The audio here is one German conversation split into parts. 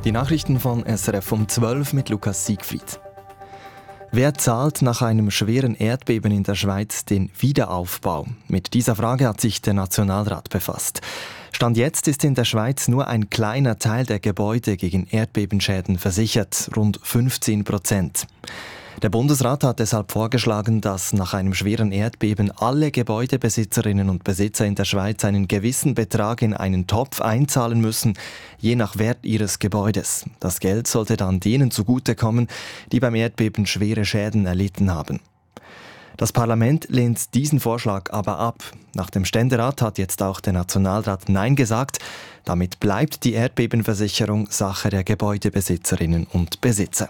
Die Nachrichten von SRF um 12 mit Lukas Siegfried. Wer zahlt nach einem schweren Erdbeben in der Schweiz den Wiederaufbau? Mit dieser Frage hat sich der Nationalrat befasst. Stand jetzt ist in der Schweiz nur ein kleiner Teil der Gebäude gegen Erdbebenschäden versichert, rund 15%. Der Bundesrat hat deshalb vorgeschlagen, dass nach einem schweren Erdbeben alle Gebäudebesitzerinnen und Besitzer in der Schweiz einen gewissen Betrag in einen Topf einzahlen müssen, je nach Wert ihres Gebäudes. Das Geld sollte dann denen zugutekommen, die beim Erdbeben schwere Schäden erlitten haben. Das Parlament lehnt diesen Vorschlag aber ab. Nach dem Ständerat hat jetzt auch der Nationalrat Nein gesagt. Damit bleibt die Erdbebenversicherung Sache der Gebäudebesitzerinnen und Besitzer.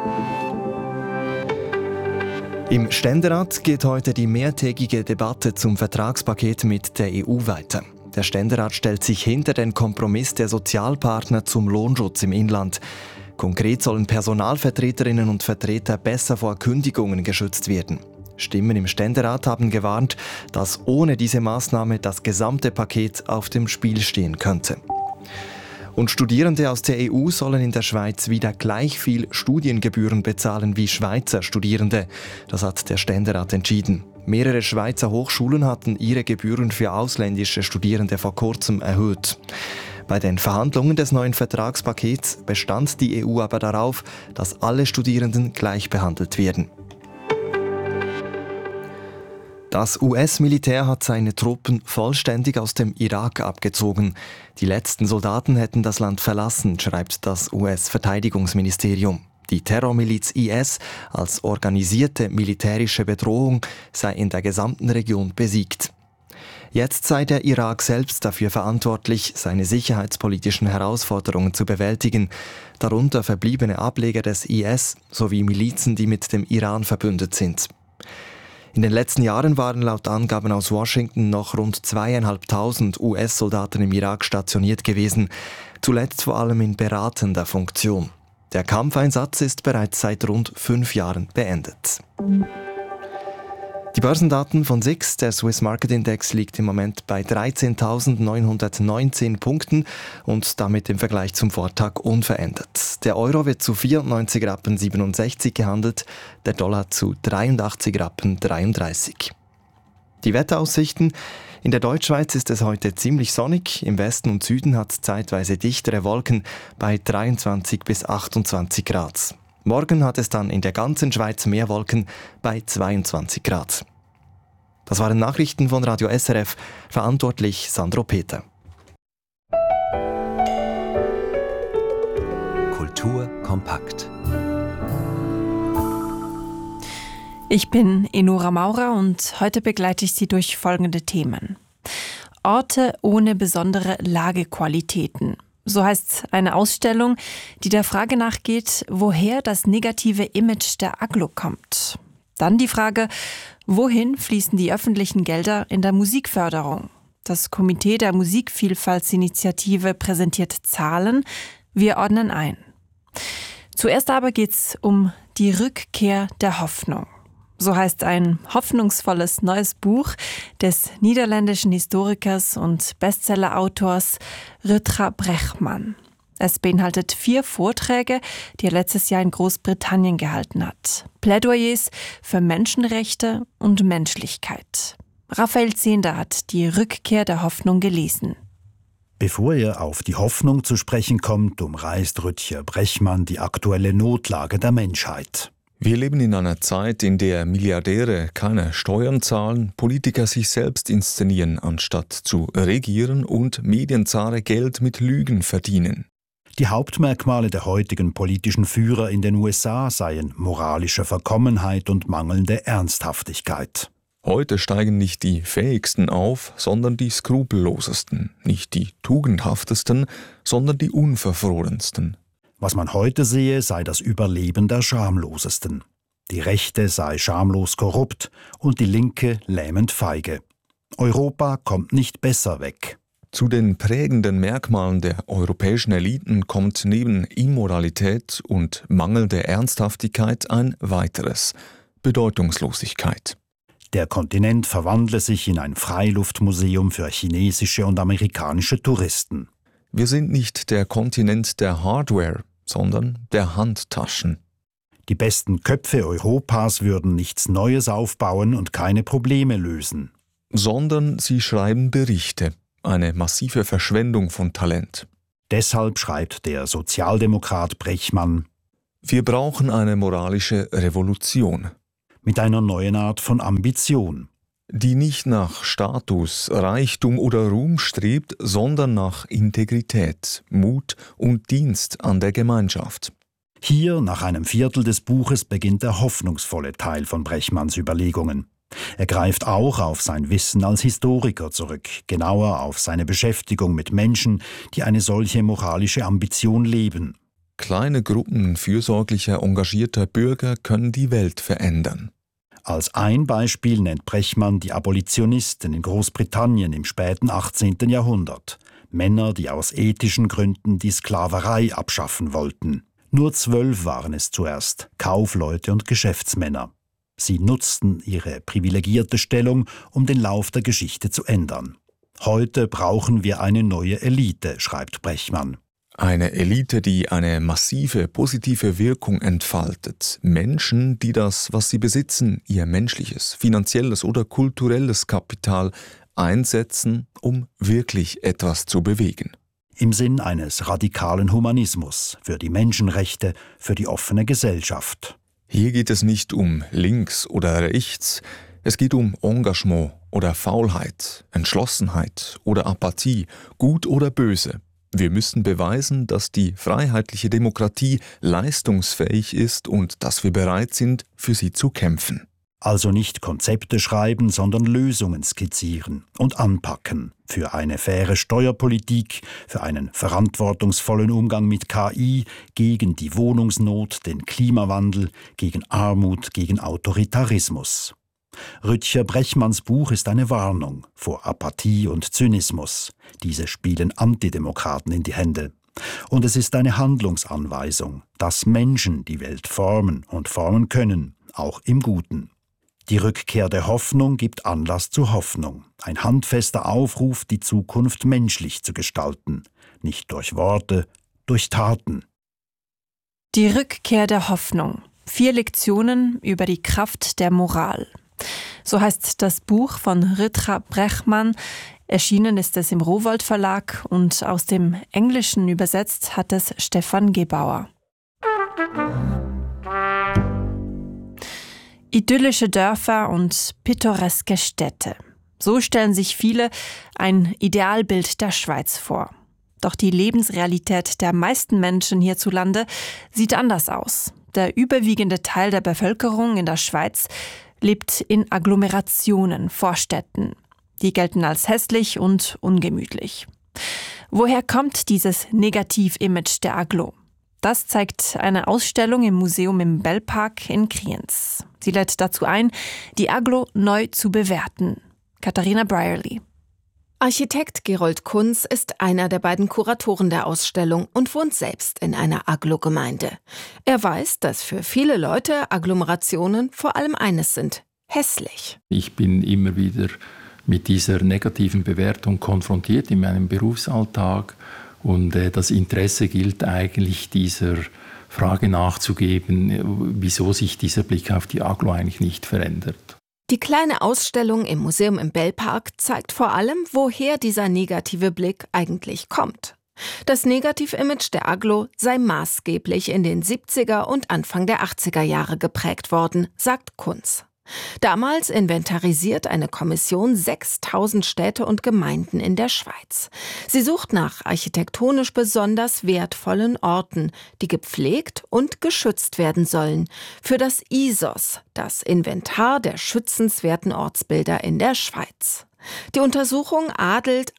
Im Ständerat geht heute die mehrtägige Debatte zum Vertragspaket mit der EU weiter. Der Ständerat stellt sich hinter den Kompromiss der Sozialpartner zum Lohnschutz im Inland. Konkret sollen Personalvertreterinnen und Vertreter besser vor Kündigungen geschützt werden. Stimmen im Ständerat haben gewarnt, dass ohne diese Maßnahme das gesamte Paket auf dem Spiel stehen könnte. Und Studierende aus der EU sollen in der Schweiz wieder gleich viel Studiengebühren bezahlen wie Schweizer Studierende. Das hat der Ständerat entschieden. Mehrere Schweizer Hochschulen hatten ihre Gebühren für ausländische Studierende vor kurzem erhöht. Bei den Verhandlungen des neuen Vertragspakets bestand die EU aber darauf, dass alle Studierenden gleich behandelt werden. Das US-Militär hat seine Truppen vollständig aus dem Irak abgezogen. Die letzten Soldaten hätten das Land verlassen, schreibt das US-Verteidigungsministerium. Die Terrormiliz IS als organisierte militärische Bedrohung sei in der gesamten Region besiegt. Jetzt sei der Irak selbst dafür verantwortlich, seine sicherheitspolitischen Herausforderungen zu bewältigen, darunter verbliebene Ableger des IS sowie Milizen, die mit dem Iran verbündet sind. In den letzten Jahren waren laut Angaben aus Washington noch rund 2'500 US-Soldaten im Irak stationiert gewesen, zuletzt vor allem in beratender Funktion. Der Kampfeinsatz ist bereits seit rund 5 Jahren beendet. Die Börsendaten von SIX, der Swiss Market Index, liegt im Moment bei 13.919 Punkten und damit im Vergleich zum Vortag unverändert. Der Euro wird zu 94,67 Rappen gehandelt, der Dollar zu 83,33 Rappen. Die Wetteraussichten: In der Deutschschweiz ist es heute ziemlich sonnig, im Westen und Süden hat es zeitweise dichtere Wolken bei 23 bis 28 Grad. Morgen hat es dann in der ganzen Schweiz mehr Wolken bei 22 Grad. Das waren Nachrichten von Radio SRF, verantwortlich Sandro Peter. Kultur kompakt. Ich bin Enora Maurer und heute begleite ich Sie durch folgende Themen. Orte ohne besondere Lagequalitäten. So heißt eine Ausstellung, die der Frage nachgeht, woher das negative Image der Agglo kommt. Dann die Frage, wohin fließen die öffentlichen Gelder in der Musikförderung? Das Komitee der Musikvielfaltsinitiative präsentiert Zahlen, wir ordnen ein. Zuerst aber geht es um die Rückkehr der Hoffnung. So heißt ein hoffnungsvolles neues Buch des niederländischen Historikers und Bestseller-Autors Rutger Bregman. Es beinhaltet 4 Vorträge, die er letztes Jahr in Großbritannien gehalten hat. Plädoyers für Menschenrechte und Menschlichkeit. Raphael Zehnder hat die Rückkehr der Hoffnung gelesen. Bevor er auf die Hoffnung zu sprechen kommt, umreißt Rutger Bregman die aktuelle Notlage der Menschheit. Wir leben in einer Zeit, in der Milliardäre keine Steuern zahlen, Politiker sich selbst inszenieren, anstatt zu regieren und Medienzahler Geld mit Lügen verdienen. Die Hauptmerkmale der heutigen politischen Führer in den USA seien moralische Verkommenheit und mangelnde Ernsthaftigkeit. Heute steigen nicht die Fähigsten auf, sondern die Skrupellosesten, nicht die Tugendhaftesten, sondern die Unverfrorensten. Was man heute sehe, sei das Überleben der Schamlosesten. Die Rechte sei schamlos korrupt und die Linke lähmend feige. Europa kommt nicht besser weg. Zu den prägenden Merkmalen der europäischen Eliten kommt neben Immoralität und mangelnder Ernsthaftigkeit ein weiteres: Bedeutungslosigkeit. Der Kontinent verwandle sich in ein Freiluftmuseum für chinesische und amerikanische Touristen. Wir sind nicht der Kontinent der Hardware, sondern der Handtaschen. Die besten Köpfe Europas würden nichts Neues aufbauen und keine Probleme lösen. Sondern sie schreiben Berichte, eine massive Verschwendung von Talent. Deshalb schreibt der Sozialdemokrat Brechmann: Wir brauchen eine moralische Revolution. Mit einer neuen Art von Ambition. Die nicht nach Status, Reichtum oder Ruhm strebt, sondern nach Integrität, Mut und Dienst an der Gemeinschaft. Hier, nach einem Viertel des Buches, beginnt der hoffnungsvolle Teil von Brechmanns Überlegungen. Er greift auch auf sein Wissen als Historiker zurück, genauer auf seine Beschäftigung mit Menschen, die eine solche moralische Ambition leben. Kleine Gruppen fürsorglicher, engagierter Bürger können die Welt verändern. Als ein Beispiel nennt Brechmann die Abolitionisten in Großbritannien im späten 18. Jahrhundert. Männer, die aus ethischen Gründen die Sklaverei abschaffen wollten. Nur 12 waren es zuerst, Kaufleute und Geschäftsmänner. Sie nutzten ihre privilegierte Stellung, um den Lauf der Geschichte zu ändern. Heute brauchen wir eine neue Elite, schreibt Brechmann. Eine Elite, die eine massive positive Wirkung entfaltet. Menschen, die das, was sie besitzen, ihr menschliches, finanzielles oder kulturelles Kapital einsetzen, um wirklich etwas zu bewegen. Im Sinn eines radikalen Humanismus, für die Menschenrechte, für die offene Gesellschaft. Hier geht es nicht um links oder rechts, es geht um Engagement oder Faulheit, Entschlossenheit oder Apathie, gut oder böse. Wir müssen beweisen, dass die freiheitliche Demokratie leistungsfähig ist und dass wir bereit sind, für sie zu kämpfen. Also nicht Konzepte schreiben, sondern Lösungen skizzieren und anpacken. Für eine faire Steuerpolitik, für einen verantwortungsvollen Umgang mit KI, gegen die Wohnungsnot, den Klimawandel, gegen Armut, gegen Autoritarismus. Rütger Brechmanns Buch ist eine Warnung vor Apathie und Zynismus. Diese spielen Antidemokraten in die Hände. Und es ist eine Handlungsanweisung, dass Menschen die Welt formen und formen können, auch im Guten. Die Rückkehr der Hoffnung gibt Anlass zur Hoffnung. Ein handfester Aufruf, die Zukunft menschlich zu gestalten. Nicht durch Worte, durch Taten. Die Rückkehr der Hoffnung. 4 Lektionen über die Kraft der Moral. So heißt das Buch von Rütger Brechmann. Erschienen ist es im Rowohlt Verlag und aus dem Englischen übersetzt hat es Stefan Gebauer. Idyllische Dörfer und pittoreske Städte. So stellen sich viele ein Idealbild der Schweiz vor. Doch die Lebensrealität der meisten Menschen hierzulande sieht anders aus. Der überwiegende Teil der Bevölkerung in der Schweiz lebt in Agglomerationen, Vorstädten. Die gelten als hässlich und ungemütlich. Woher kommt dieses Negativ-Image der Agglo? Das zeigt eine Ausstellung im Museum im Bellpark in Kriens. Sie lädt dazu ein, die Agglo neu zu bewerten. Katharina Brierly. Architekt Gerold Kunz ist einer der beiden Kuratoren der Ausstellung und wohnt selbst in einer Agglogemeinde. Er weiß, dass für viele Leute Agglomerationen vor allem eines sind: hässlich. Ich bin immer wieder mit dieser negativen Bewertung konfrontiert in meinem Berufsalltag. Und das Interesse gilt eigentlich, dieser Frage nachzugeben, wieso sich dieser Blick auf die Agglo eigentlich nicht verändert. Die kleine Ausstellung im Museum im Bellpark zeigt vor allem, woher dieser negative Blick eigentlich kommt. Das Negativ-Image der Agglo sei maßgeblich in den 70er und Anfang der 80er Jahre geprägt worden, sagt Kunz. Damals inventarisiert eine Kommission 6000 Städte und Gemeinden in der Schweiz. Sie sucht nach architektonisch besonders wertvollen Orten, die gepflegt und geschützt werden sollen. Für das ISOS, das Inventar der schützenswerten Ortsbilder in der Schweiz. Die Untersuchung adelt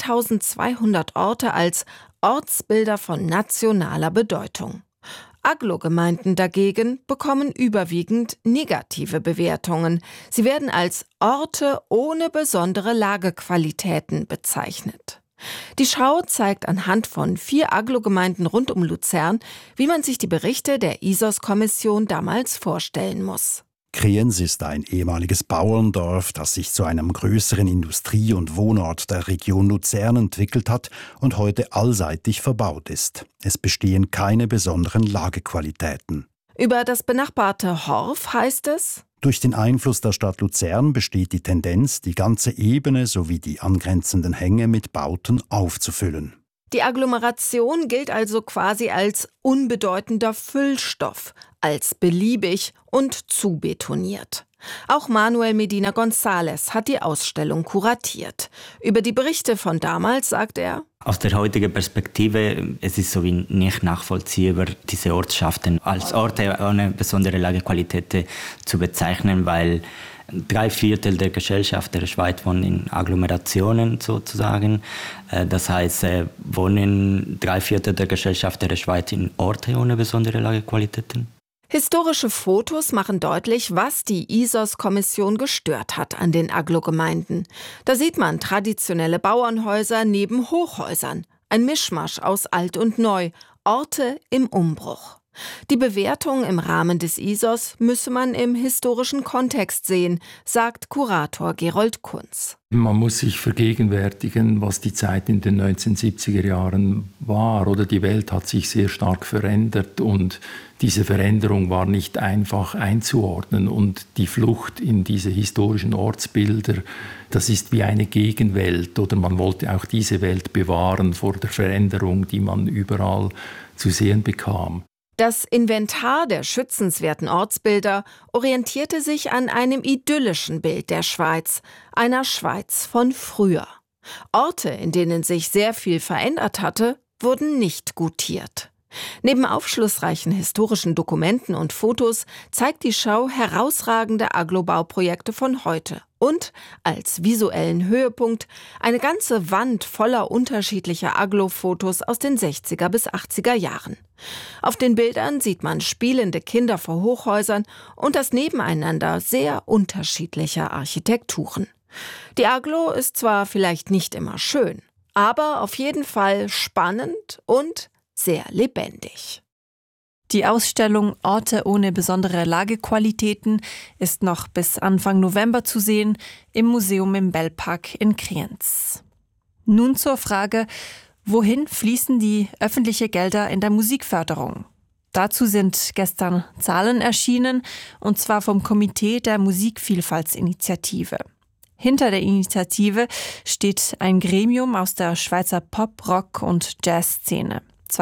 1200 Orte als Ortsbilder von nationaler Bedeutung. Agglogemeinden dagegen bekommen überwiegend negative Bewertungen. Sie werden als Orte ohne besondere Lagequalitäten bezeichnet. Die Schau zeigt anhand von 4 Agglogemeinden rund um Luzern, wie man sich die Berichte der ISOS-Kommission damals vorstellen muss. Kriens ist ein ehemaliges Bauerndorf, das sich zu einem größeren Industrie- und Wohnort der Region Luzern entwickelt hat und heute allseitig verbaut ist. Es bestehen keine besonderen Lagequalitäten. Über das benachbarte Horf heißt es: Durch den Einfluss der Stadt Luzern besteht die Tendenz, die ganze Ebene sowie die angrenzenden Hänge mit Bauten aufzufüllen. Die Agglomeration gilt also quasi als unbedeutender Füllstoff, als beliebig und zu betoniert. Auch Manuel Medina González hat die Ausstellung kuratiert. Über die Berichte von damals sagt er: Aus der heutigen Perspektive, es ist so wie nicht nachvollziehbar, diese Ortschaften als Orte ohne besondere Lagequalität zu bezeichnen, weil 3/4 der Gesellschaft der Schweiz wohnen in Agglomerationen sozusagen. Das heißt, wohnen 3/4 der Gesellschaft der Schweiz in Orten ohne besondere Lagequalitäten. Historische Fotos machen deutlich, was die ISOS-Kommission gestört hat an den Agglogemeinden. Da sieht man traditionelle Bauernhäuser neben Hochhäusern. Ein Mischmasch aus Alt und Neu, Orte im Umbruch. Die Bewertung im Rahmen des ISOS müsse man im historischen Kontext sehen, sagt Kurator Gerold Kunz. Man muss sich vergegenwärtigen, was die Zeit in den 1970er Jahren war. Oder die Welt hat sich sehr stark verändert und diese Veränderung war nicht einfach einzuordnen. Und die Flucht in diese historischen Ortsbilder, das ist wie eine Gegenwelt. Oder man wollte auch diese Welt bewahren vor der Veränderung, die man überall zu sehen bekam. Das Inventar der schützenswerten Ortsbilder orientierte sich an einem idyllischen Bild der Schweiz, einer Schweiz von früher. Orte, in denen sich sehr viel verändert hatte, wurden nicht gutiert. Neben aufschlussreichen historischen Dokumenten und Fotos zeigt die Schau herausragende Agglobauprojekte von heute und als visuellen Höhepunkt eine ganze Wand voller unterschiedlicher Agglo-Fotos aus den 60er bis 80er Jahren. Auf den Bildern sieht man spielende Kinder vor Hochhäusern und das Nebeneinander sehr unterschiedlicher Architekturen. Die Agglo ist zwar vielleicht nicht immer schön, aber auf jeden Fall spannend und sehr lebendig. Die Ausstellung Orte ohne besondere Lagequalitäten ist noch bis Anfang November zu sehen im Museum im Bellpark in Kriens. Nun zur Frage: Wohin fließen die öffentlichen Gelder in der Musikförderung? Dazu sind gestern Zahlen erschienen, und zwar vom Komitee der Musikvielfaltsinitiative. Hinter der Initiative steht ein Gremium aus der Schweizer Pop-, Rock- und Jazzszene.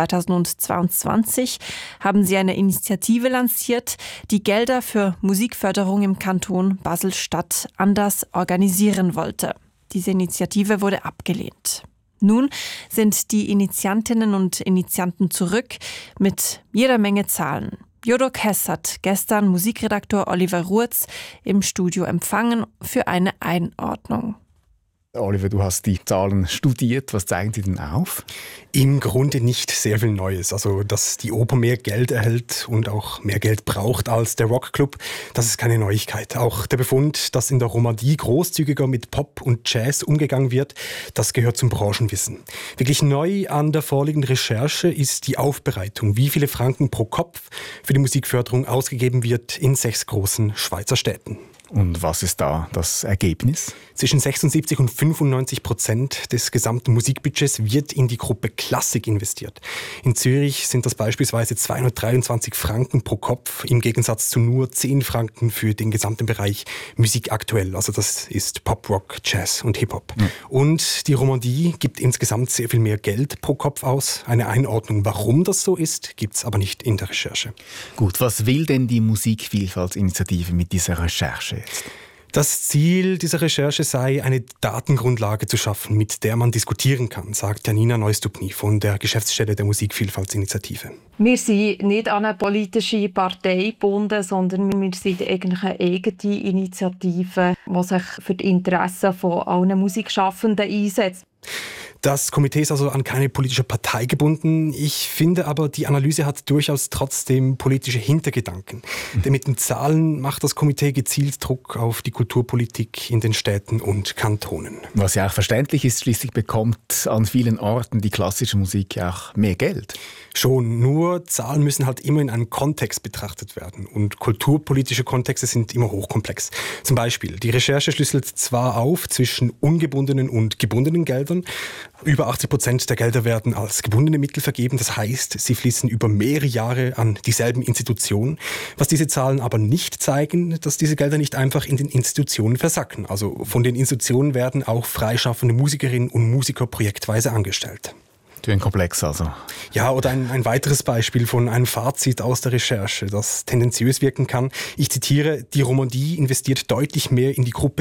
2022 haben sie eine Initiative lanciert, die Gelder für Musikförderung im Kanton Basel-Stadt anders organisieren wollte. Diese Initiative wurde abgelehnt. Nun sind die Initiantinnen und Initianten zurück mit jeder Menge Zahlen. Jodok Hess hat gestern Musikredaktor Oliver Ruetz im Studio empfangen für eine Einordnung. Oliver, du hast die Zahlen studiert. Was zeigen die denn auf? Im Grunde nicht sehr viel Neues. Also, dass die Oper mehr Geld erhält und auch mehr Geld braucht als der Rockclub, das ist keine Neuigkeit. Auch der Befund, dass in der Romandie großzügiger mit Pop und Jazz umgegangen wird, das gehört zum Branchenwissen. Wirklich neu an der vorliegenden Recherche ist die Aufbereitung, wie viele Franken pro Kopf für die Musikförderung ausgegeben wird in 6 großen Schweizer Städten. Und was ist da das Ergebnis? Zwischen 76% und 95% des gesamten Musikbudgets wird in die Gruppe Klassik investiert. In Zürich sind das beispielsweise 223 Franken pro Kopf, im Gegensatz zu nur 10 Franken für den gesamten Bereich Musik aktuell. Also das ist Pop, Rock, Jazz und Hip-Hop. Ja. Und die Romandie gibt insgesamt sehr viel mehr Geld pro Kopf aus. Eine Einordnung, warum das so ist, gibt es aber nicht in der Recherche. Gut, was will denn die Musikvielfaltsinitiative mit dieser Recherche jetzt? Das Ziel dieser Recherche sei, eine Datengrundlage zu schaffen, mit der man diskutieren kann, sagt Janina Neustupny von der Geschäftsstelle der Musikvielfaltsinitiative. Wir sind nicht an eine politische Partei gebunden, sondern wir sind eigentlich eine eigene Initiative, die sich für die Interessen von allen Musikschaffenden einsetzt. Das Komitee ist also an keine politische Partei gebunden. Ich finde aber, die Analyse hat durchaus trotzdem politische Hintergedanken. Denn mit den Zahlen macht das Komitee gezielt Druck auf die Kulturpolitik in den Städten und Kantonen. Was ja auch verständlich ist, schließlich bekommt an vielen Orten die klassische Musik ja auch mehr Geld. Schon, nur Zahlen müssen halt immer in einem Kontext betrachtet werden. Und kulturpolitische Kontexte sind immer hochkomplex. Zum Beispiel, die Recherche schlüsselt zwar auf zwischen ungebundenen und gebundenen Geldern. Über 80% der Gelder werden als gebundene Mittel vergeben. Das heißt, sie fließen über mehrere Jahre an dieselben Institutionen. Was diese Zahlen aber nicht zeigen, dass diese Gelder nicht einfach in den Institutionen versacken. Also von den Institutionen werden auch freischaffende Musikerinnen und Musiker projektweise angestellt. Komplex also. Ja, oder ein weiteres Beispiel von einem Fazit aus der Recherche, das tendenziös wirken kann. Ich zitiere, die Romandie investiert deutlich mehr in die Gruppe